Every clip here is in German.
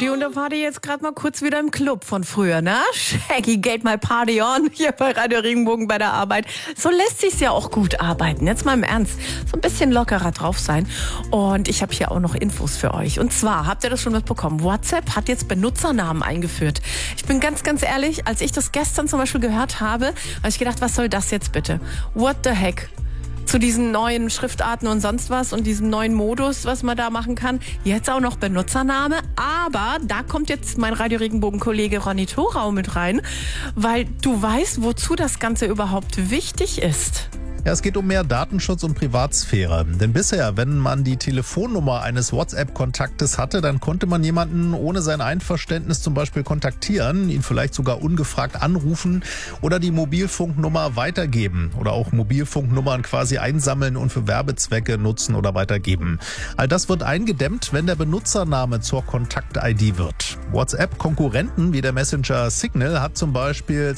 Rudi, und da war die jetzt gerade mal kurz wieder im Club von früher, ne? Shaggy, get my party on, hier bei Radio Regenbogen bei der Arbeit. So lässt sich's ja auch gut arbeiten. Jetzt mal im Ernst, so ein bisschen lockerer drauf sein. Und ich habe hier auch noch Infos für euch. Und zwar, habt ihr das schon mitbekommen? WhatsApp hat jetzt Benutzernamen eingeführt. Ich bin ganz ehrlich, als ich das gestern zum Beispiel gehört habe, habe ich gedacht, was soll das jetzt bitte? What the heck? Zu diesen neuen Schriftarten und sonst was und diesem neuen Modus, was man da machen kann. Jetzt auch noch Benutzername. Aber da kommt jetzt mein Radio Regenbogen-Kollege Ronny Thorau mit rein, weil du weißt, wozu das Ganze überhaupt wichtig ist. Ja, es geht um mehr Datenschutz und Privatsphäre. Denn bisher, wenn man die Telefonnummer eines WhatsApp-Kontaktes hatte, dann konnte man jemanden ohne sein Einverständnis zum Beispiel kontaktieren, ihn vielleicht sogar ungefragt anrufen oder die Mobilfunknummer weitergeben oder auch Mobilfunknummern quasi einsammeln und für Werbezwecke nutzen oder weitergeben. All das wird eingedämmt, wenn der Benutzername zur Kontakt-ID wird. WhatsApp-Konkurrenten wie der Messenger Signal hat zum Beispiel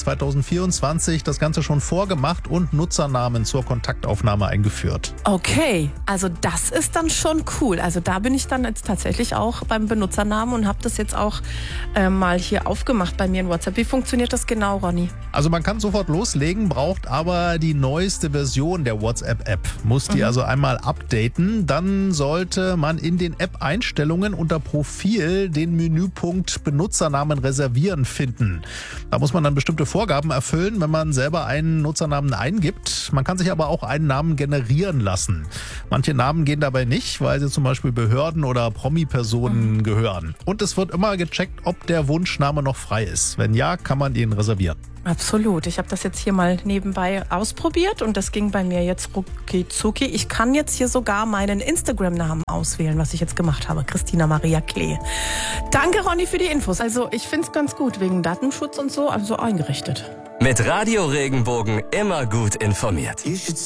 2024 das Ganze schon vorgemacht und Nutzernamen zur Kontaktaufnahme eingeführt. Okay, also das ist dann schon cool. Also da bin ich dann jetzt tatsächlich auch beim Benutzernamen und habe das jetzt auch mal hier aufgemacht bei mir in WhatsApp. Wie funktioniert das genau, Ronny? Also man kann sofort loslegen, braucht aber die neueste Version der WhatsApp-App. Muss die also einmal updaten. Dann sollte man in den App-Einstellungen unter Profil den Menüpunkt Benutzernamen reservieren finden. Da muss man dann bestimmte Vorgaben erfüllen, wenn man selber einen Nutzernamen eingibt. Man kann sich aber auch einen Namen generieren lassen. Manche Namen gehen dabei nicht, weil sie zum Beispiel Behörden oder Promi-Personen gehören. Und es wird immer gecheckt, ob der Wunschname noch frei ist. Wenn ja, kann man ihn reservieren. Absolut. Ich habe das jetzt hier mal nebenbei ausprobiert und das ging bei mir jetzt rucki zucki. Ich kann jetzt hier sogar meinen Instagram-Namen auswählen, was ich jetzt gemacht habe. Christina Maria Klee. Danke, Ronny, für die Infos. Also ich finde es ganz gut, wegen Datenschutz und so, also eingerichtet. Mit Radio Regenbogen immer gut informiert.